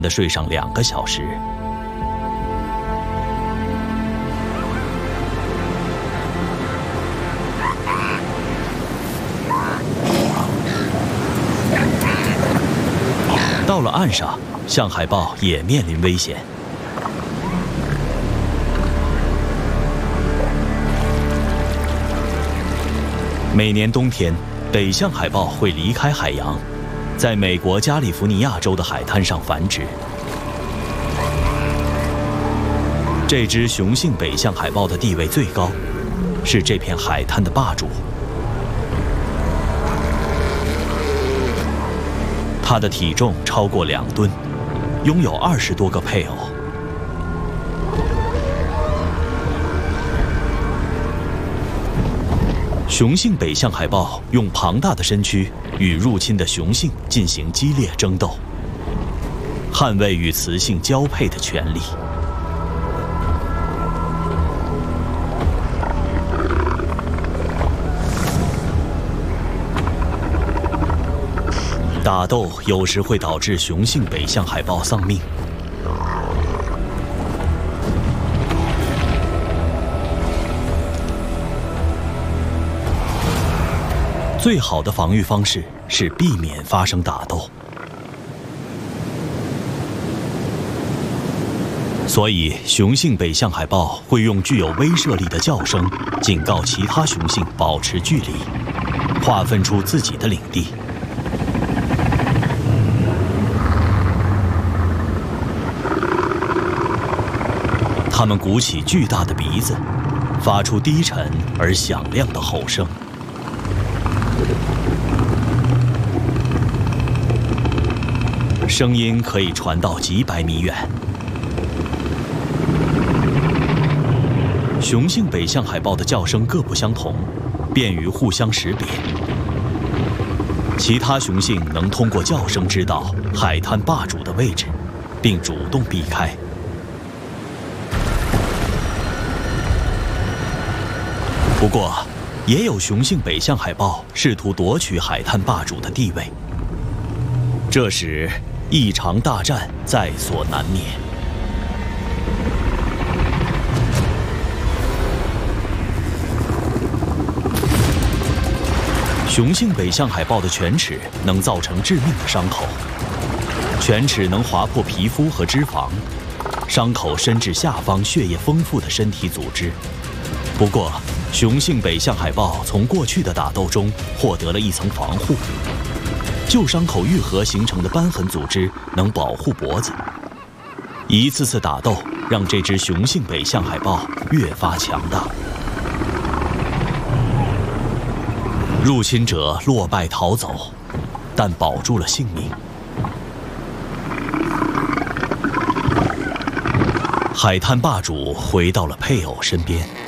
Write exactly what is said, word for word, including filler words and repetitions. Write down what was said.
的睡上两个小时。到了岸上，象海豹也面临危险。每年冬天，北象海豹会离开海洋，在美国加利福尼亚州的海滩上繁殖。这只雄性北象海豹的地位最高，是这片海滩的霸主。它的体重超过两吨，拥有二十多个配偶。雄性北象海豹用庞大的身躯与入侵的雄性进行激烈争斗，捍卫与雌性交配的权利。打斗有时会导致雄性北象海豹丧命。最好的防御方式是避免发生打斗，所以雄性北象海豹会用具有威慑力的叫声警告其他雄性保持距离，划分出自己的领地。它们鼓起巨大的鼻子，发出低沉而响亮的吼声。声音可以传到几百米远。雄性北象海豹的叫声各不相同，便于互相识别。其他雄性能通过叫声知道海滩霸主的位置，并主动避开。不过，也有雄性北象海豹试图夺取海滩霸主的地位，这时一场大战在所难免。雄性北象海豹的犬齿能造成致命的伤口，犬齿能划破皮肤和脂肪，伤口深至下方血液丰富的身体组织。不过，雄性北象海豹从过去的打斗中获得了一层防护，旧伤口愈合形成的瘢痕组织能保护脖子。一次次打斗让这只雄性北象海豹越发强大。入侵者落败逃走，但保住了性命。海滩霸主回到了配偶身边。